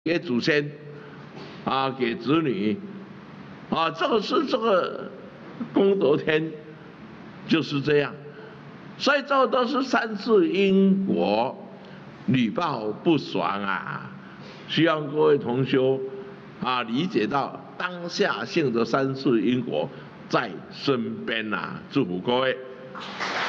给祖先啊，给子女啊，这个功德天就是这样，所以这都是三世因果，屡报不爽啊！希望各位同修啊理解到当下性的三世因果在身边啊！祝福各位。